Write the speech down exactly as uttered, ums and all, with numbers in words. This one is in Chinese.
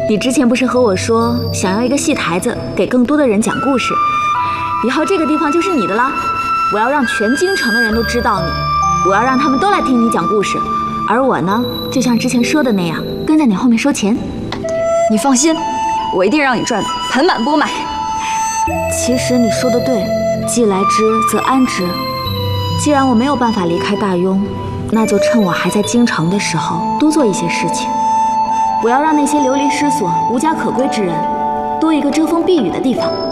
你之前不是和我说想要一个戏台子，给更多的人讲故事？以后这个地方就是你的了。我要让全京城的人都知道你，我要让他们都来听你讲故事。而我呢，就像之前说的那样，跟在你后面收钱。 你放心，我一定让你赚得盆满钵满。 其实你说的对，既来之则安之。既然我没有办法离开大庸，那就趁我还在京城的时候多做一些事情。我要让那些流离失所、无家可归之人多一个遮风避雨的地方。